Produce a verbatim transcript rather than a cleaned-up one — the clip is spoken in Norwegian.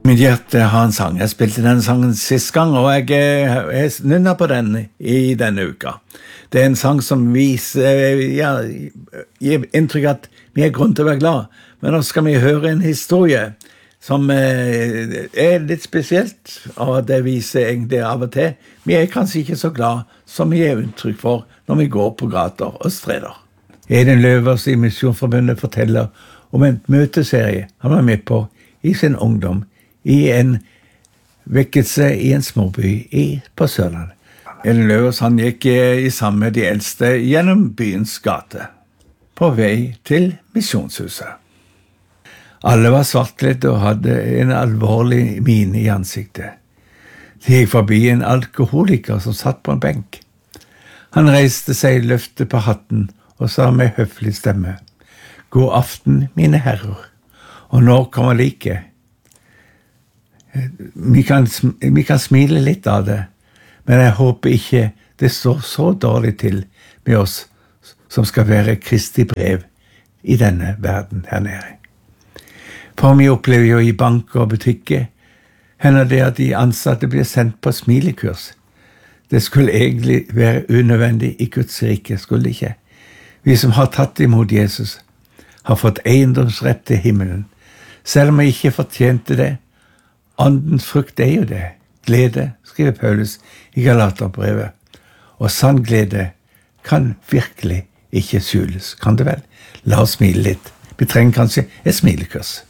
Mitt hjerte har en sang. Jeg spilte den sangen sist gang, og jeg, jeg nynner på den i denne uka. Det er en sang som viser, ja, gir inntrykk at vi er grunn til å være glad. Men nå skal vi høre en historie som er litt spesielt, og det viser egentlig av og til. Vi er kanskje ikke så glad som vi er uttrykk for når vi går på gater og streder. Edin Løvers i Misjonsforbundet forteller om en møteserie han var med på i sin ungdom, i en vekkelse i en småby i, på Sørlandet. Edin Løvers han gikk i sammen med de eldste gjennom byens gate, på vei til Misjonshuset. Alle var svartkledde og hadde en alvorlig mine i ansiktet. De gikk forbi en alkoholiker som satt på en benk. Han reiste seg, løftet på hatten og sa med høflig stemme: «God aften, mine herrer, og når kommer like?» Vi kan, vi kan smile litt av det, men jeg håper ikke det står så dårlig til med oss som skal være Kristi brev i denne verden her nede. For vi opplever jo i banker og butikker, hender det at de ansatte blir sendt på smilekurs. Det skulle egentlig være unødvendig i Guds rike, skulle det ikke. Vi som har tatt imot Jesus, har fått eiendomsrett til himmelen, selv om vi ikke fortjente det. Andens frukt er jo det. Glede, skriver Paulus i Galaterbrevet. Og sann glede kan virkelig ikke skjules, kan det vel? La oss smile litt. Vi trenger kanskje et smilekurs.